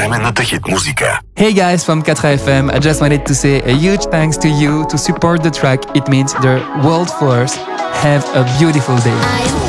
Съвременната хит музика. Hey guys from 4FM, I just wanted to say a huge thanks to you to support the track. It means the world for us. Have a beautiful day.